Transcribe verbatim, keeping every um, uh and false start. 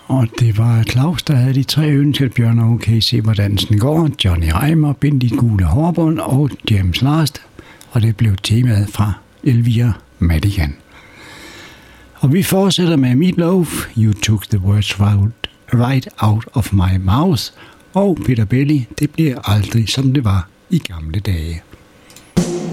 Og det var Claus, der havde de tre ønsker. Bjørn og okay, se hvor dansen går. Johnny Reimer, Bind dit gule hårbånd og James Last. Og det blev temaet fra Elvira Madigan. Og vi fortsætter med Meatloaf, You Took the Words Right Out of My Mouth. Og Peter Belli, det bliver aldrig som det var i gamle dage.